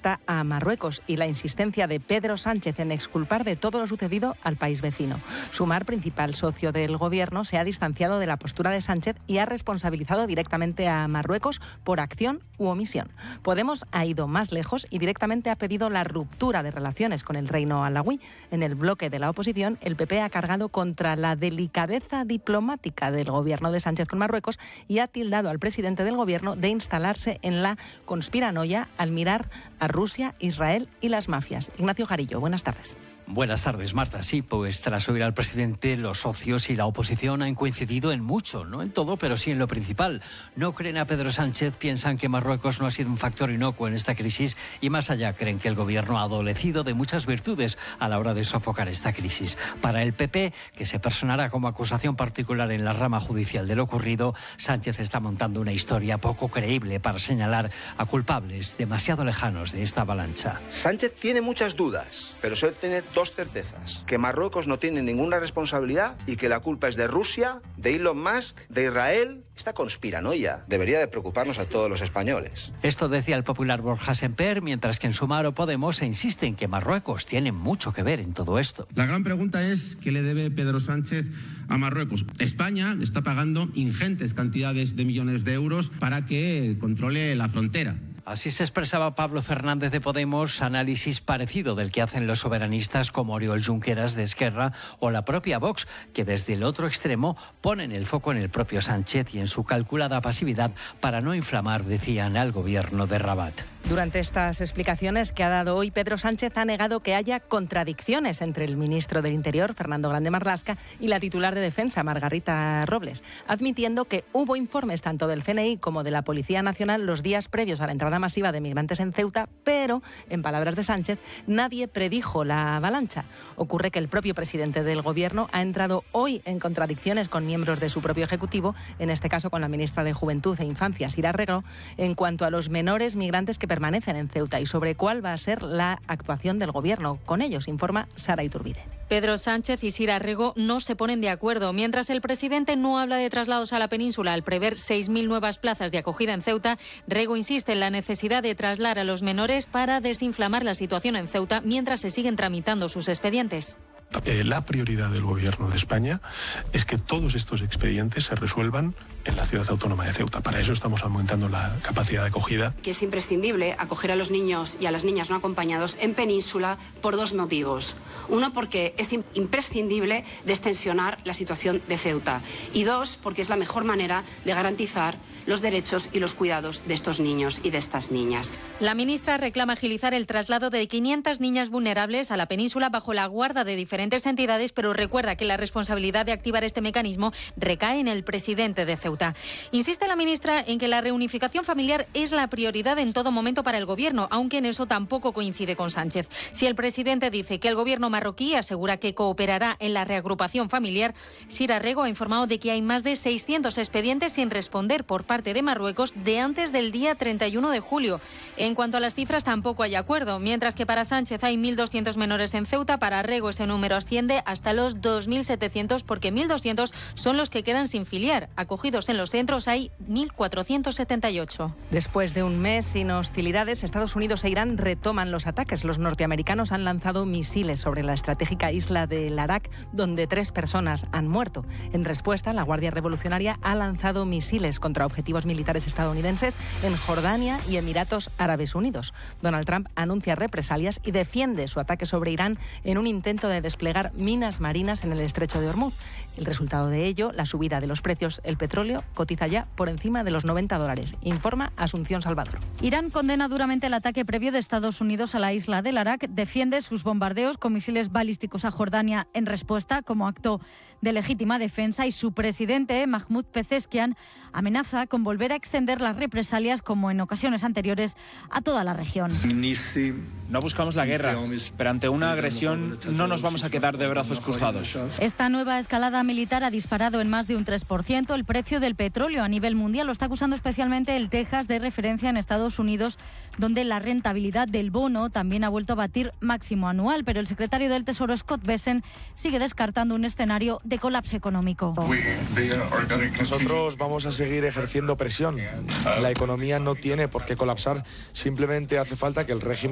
afecta a Marruecos y la insistencia de Pedro Sánchez en exculpar de todo lo sucedido al país vecino. Sumar, principal socio del gobierno, se ha distanciado de la postura de Sánchez y ha responsabilizado directamente a Marruecos por acción u omisión. Podemos ha ido más lejos y directamente ha pedido la ruptura de relaciones con el reino alauí. En el bloque de la oposición, el PP ha cargado contra la delicadeza diplomática del gobierno de Sánchez con Marruecos y ha tildado al presidente del gobierno de instalarse en la conspiranoia al mirar a Rusia, Israel y las mafias. Ignacio Jarillo, buenas tardes. Buenas tardes, Marta. Sí, pues tras oír al presidente, los socios y la oposición han coincidido en mucho, no en todo, pero sí en lo principal. No creen a Pedro Sánchez, piensan que Marruecos no ha sido un factor inocuo en esta crisis y más allá creen que el gobierno ha adolecido de muchas virtudes a la hora de sofocar esta crisis. Para el PP, que se personará como acusación particular en la rama judicial de lo ocurrido, Sánchez está montando una historia poco creíble para señalar a culpables demasiado lejanos de esta avalancha. Sánchez tiene muchas dudas, pero suele tener dos certezas: que Marruecos no tiene ninguna responsabilidad y que la culpa es de Rusia, de Elon Musk, de Israel. Esta conspiranoia debería de preocuparnos a todos los españoles. Esto decía el popular Borja Semper, mientras que en Sumar o Podemos se insiste en que Marruecos tiene mucho que ver en todo esto. La gran pregunta es ¿qué le debe Pedro Sánchez a Marruecos? España está pagando ingentes cantidades de millones de euros para que controle la frontera. Así se expresaba Pablo Fernández de Podemos, análisis parecido del que hacen los soberanistas como Oriol Junqueras de Esquerra o la propia Vox, que desde el otro extremo ponen el foco en el propio Sánchez y en su calculada pasividad para no inflamar, decían, al gobierno de Rabat. Durante estas explicaciones que ha dado hoy, Pedro Sánchez ha negado que haya contradicciones entre el ministro del Interior, Fernando Grande Marlaska, y la titular de Defensa, Margarita Robles, admitiendo que hubo informes tanto del CNI como de la Policía Nacional los días previos a la entrada masiva de migrantes en Ceuta, pero, en palabras de Sánchez, nadie predijo la avalancha. Ocurre que el propio presidente del Gobierno ha entrado hoy en contradicciones con miembros de su propio Ejecutivo, en este caso con la ministra de Juventud e Infancia, Sira Rego, en cuanto a los menores migrantes que permanecen en Ceuta y sobre cuál va a ser la actuación del Gobierno con ellos, informa Sara Iturbide. Pedro Sánchez y Sira Rego no se ponen de acuerdo. Mientras el presidente no habla de traslados a la península al prever 6.000 nuevas plazas de acogida en Ceuta, Rego insiste en la necesidad de trasladar a los menores para desinflamar la situación en Ceuta mientras se siguen tramitando sus expedientes. La prioridad del Gobierno de España es que todos estos expedientes se resuelvan en la ciudad autónoma de Ceuta. Para eso estamos aumentando la capacidad de acogida. Que es imprescindible acoger a los niños y a las niñas no acompañados en península por dos motivos. Uno, porque es imprescindible destensionar la situación de Ceuta. Y dos, porque es la mejor manera de garantizar los derechos y los cuidados de estos niños y de estas niñas. La ministra reclama agilizar el traslado de 500 niñas vulnerables a la península bajo la guarda de diferentes entidades, pero recuerda que la responsabilidad de activar este mecanismo recae en el presidente de Ceuta. Insiste la ministra en que la reunificación familiar es la prioridad en todo momento para el Gobierno, aunque en eso tampoco coincide con Sánchez. Si el presidente dice que el Gobierno marroquí asegura que cooperará en la reagrupación familiar, Sira Rego ha informado de que hay más de 600 expedientes sin responder por parte de Marruecos de antes del día 31 de julio. En cuanto a las cifras, tampoco hay acuerdo. Mientras que para Sánchez hay 1.200 menores en Ceuta, para Rego ese número asciende hasta los 2.700 porque 1.200 son los que quedan sin filiar. Acogidos en los centros hay 1.478. Después de un mes sin hostilidades, Estados Unidos e Irán retoman los ataques. Los norteamericanos han lanzado misiles sobre la estratégica isla de Larak, donde 3 personas han muerto. En respuesta, la Guardia Revolucionaria ha lanzado misiles contra objetivos militares estadounidenses en Jordania y Emiratos Árabes Unidos. Donald Trump anuncia represalias y defiende su ataque sobre Irán en un intento de desplegar minas marinas en el estrecho de Hormuz. El resultado de ello, la subida de los precios. El petróleo cotiza ya por encima de los $90, informa Asunción Salvador. Irán condena duramente el ataque previo de Estados Unidos a la isla de Larak, defiende sus bombardeos con misiles balísticos a Jordania en respuesta como acto de legítima defensa, y su presidente, Mahmoud Pezeshkian, amenaza con volver a extender las represalias como en ocasiones anteriores a toda la región. No buscamos la guerra, pero ante una agresión no nos vamos a quedar de brazos cruzados. Esta nueva escalada militar ha disparado en más de un 3% el precio del petróleo a nivel mundial. Lo está acusando especialmente el Texas de referencia en Estados Unidos, donde la rentabilidad del bono también ha vuelto a batir máximo anual, pero el secretario del Tesoro, Scott Bessent, sigue descartando un escenario de colapso económico. Nosotros vamos a seguir ejerciendo presión. La economía no tiene por qué colapsar, simplemente hace falta que el régimen